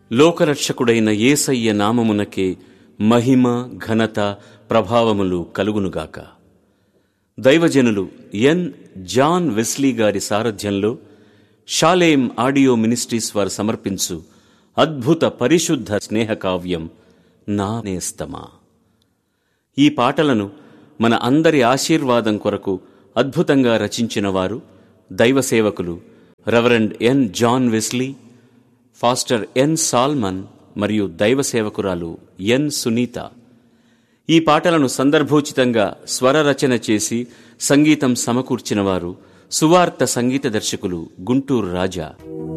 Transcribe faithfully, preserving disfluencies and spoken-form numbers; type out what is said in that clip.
లోకరక్షకుడైన యేసయ్య నామమునకే మహిమ, ఘనత, ప్రభావములు కలుగునుగాక. దైవజనులు ఎన్ జాన్ వెస్లీ గారి సారథ్యంలో షాలేం ఆడియో మినిస్ట్రీస్ వారు సమర్పించు అద్భుత పరిశుద్ధ స్నేహకావ్యం నా నేస్తమా. ఈ పాటలను మన అందరి ఆశీర్వాదం కొరకు అద్భుతంగా రచించిన వారు దైవ సేవకులు రెవరెండ్ ఎన్ జాన్ వెస్లీ, ఫాస్టర్ ఎన్ సాల్మన్ మరియు దైవ సేవకురాలు ఎన్ సునీత. ఈ పాటలను సందర్భోచితంగా స్వర రచన చేసి సంగీతం సమకూర్చిన వారు సువార్త సంగీత దర్శకులు గుంటూరు రాజా.